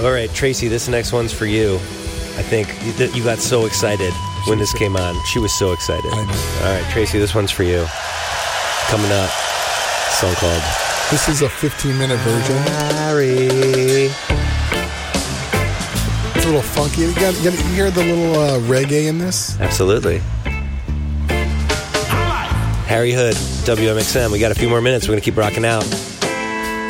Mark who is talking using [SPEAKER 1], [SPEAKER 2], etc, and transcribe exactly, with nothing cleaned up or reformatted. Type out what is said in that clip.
[SPEAKER 1] All right, Tracy, this next one's for you. I think you, you got so excited when this came on. She was so excited.
[SPEAKER 2] I know.
[SPEAKER 1] All right, Tracy, this one's for you. Coming up, a song called
[SPEAKER 2] This is a fifteen-minute version.
[SPEAKER 1] Harry.
[SPEAKER 2] It's a little funky. You, got, you, got, you hear the little uh, reggae in this?
[SPEAKER 1] Absolutely. Harry Hood, W M X M. We got a few more minutes. We're going to keep rocking out.